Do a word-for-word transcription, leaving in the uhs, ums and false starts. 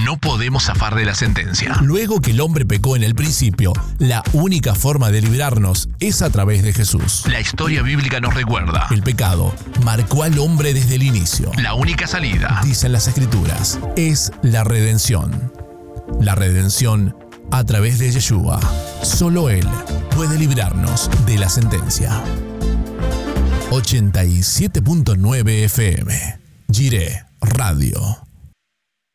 no podemos zafar de la sentencia. Luego que el hombre pecó en el principio, la única forma de librarnos es a través de Jesús. La historia bíblica nos recuerda. El pecado marcó al hombre desde el inicio. La única salida, dicen las Escrituras, es la redención. La redención a través de Yeshua. Solo Él puede librarnos de la sentencia. ochenta y siete punto nueve F M. Jireh Radio.